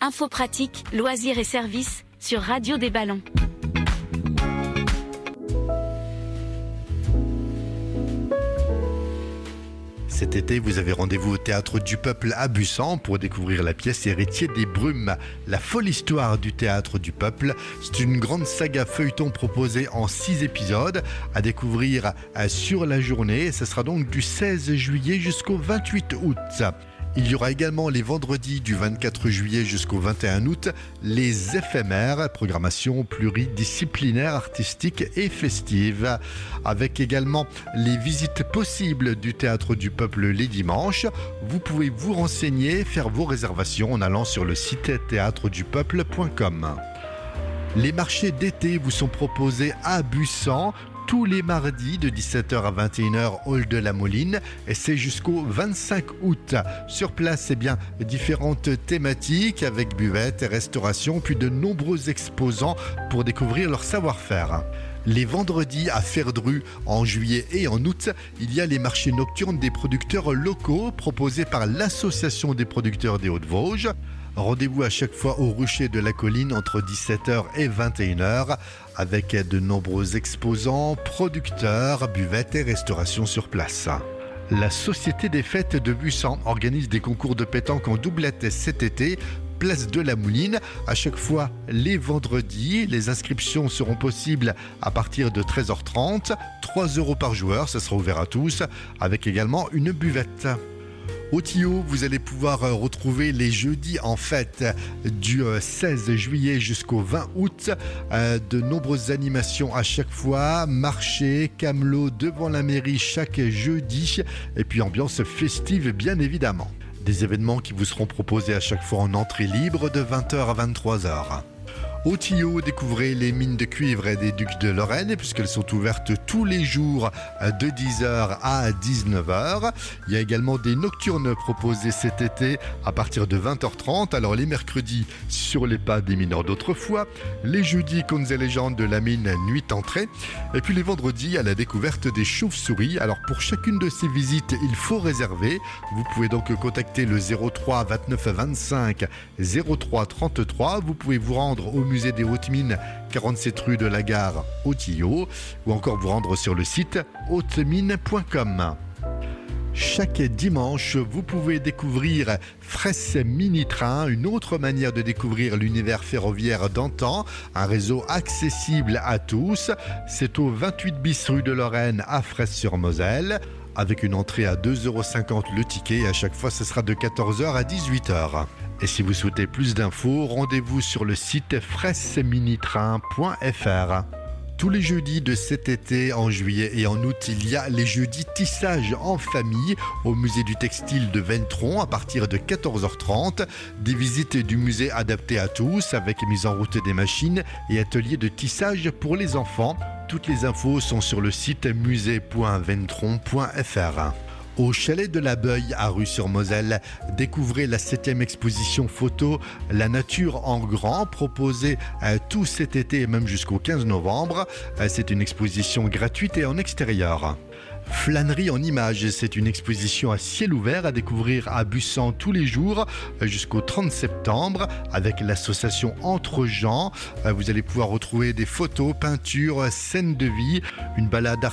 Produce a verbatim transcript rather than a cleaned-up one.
Infos pratiques, loisirs et services sur Radio des Ballons. Cet été, vous avez rendez-vous au Théâtre du Peuple à Bussan pour découvrir la pièce Héritier des Brumes, la folle histoire du Théâtre du Peuple. C'est une grande saga feuilleton proposée en six épisodes à découvrir sur la journée. Ce sera donc du seize juillet jusqu'au vingt-huit août. Il y aura également les vendredis du vingt-quatre juillet jusqu'au vingt et un août, les éphémères, programmation pluridisciplinaire, artistique et festive, avec également les visites possibles du Théâtre du Peuple les dimanches. Vous pouvez vous renseigner, faire vos réservations en allant sur le site théâtre du peuple point com. Les marchés d'été vous sont proposés à Bussan tous les mardis de dix-sept heures à vingt et une heures, hall de la Moline, et c'est jusqu'au vingt-cinq août. Sur place, eh bien, différentes thématiques avec buvettes et restauration, puis de nombreux exposants pour découvrir leur savoir-faire. Les vendredis à Ferdru, en juillet et en août, il y a les marchés nocturnes des producteurs locaux proposés par l'Association des producteurs des Hauts-de-Vosges. Rendez-vous à chaque fois au Rucher de la Colline entre dix-sept heures et vingt et une heures avec de nombreux exposants, producteurs, buvettes et restauration sur place. La Société des Fêtes de Bussan organise des concours de pétanque en doublette cet été, place de la Mouline, à chaque fois les vendredis. Les inscriptions seront possibles à partir de treize heures trente, trois euros par joueur, ça sera ouvert à tous, avec également une buvette. Au Tillot, vous allez pouvoir retrouver les jeudis en fête du seize juillet jusqu'au vingt août. De nombreuses animations à chaque fois, marché, camelot devant la mairie chaque jeudi et puis ambiance festive bien évidemment. Des événements qui vous seront proposés à chaque fois en entrée libre de vingt heures à vingt-trois heures. Au Tillot, découvrez les mines de cuivre et des Ducs de Lorraine puisqu'elles sont ouvertes tous les jours de dix heures à dix-neuf heures. Il y a également des nocturnes proposées cet été à partir de vingt heures trente. Alors les mercredis sur les pas des mineurs d'autrefois, les jeudis contes et légendes de la mine Nuit entrée et puis les vendredis à la découverte des chauves-souris. Alors pour chacune de ces visites, il faut réserver. Vous pouvez donc contacter le zéro trois vingt-neuf vingt-cinq zéro trois trente-trois. Vous pouvez vous rendre au musée des Hautes Mines, quarante-sept rue de la Gare au Tillot, ou encore vous rendre sur le site haute mine point com. Chaque dimanche, vous pouvez découvrir Fresse Mini Train, une autre manière de découvrir l'univers ferroviaire d'antan, un réseau accessible à tous. C'est au vingt-huit bis rue de Lorraine à Fresse-sur-Moselle, avec une entrée à deux euros cinquante le ticket, et à chaque fois ce sera de quatorze heures à dix-huit heures. Et si vous souhaitez plus d'infos, rendez-vous sur le site fresse mini train point f r. Tous les jeudis de cet été, en juillet et en août, il y a les jeudis tissage en famille au musée du textile de Ventron à partir de quatorze heures trente. Des visites du musée adaptées à tous avec mise en route des machines et ateliers de tissage pour les enfants. Toutes les infos sont sur le site musée point ventron point f r. Au chalet de la Beuille à Rue-sur-Moselle, découvrez la septième exposition photo La nature en grand, proposée euh, tout cet été et même jusqu'au quinze novembre. Euh, c'est une exposition gratuite et en extérieur. Flânerie en images, c'est une exposition à ciel ouvert à découvrir à Bussan tous les jours jusqu'au trente septembre avec l'association Entre Gens. Vous allez pouvoir retrouver des photos, peintures, scènes de vie, une balade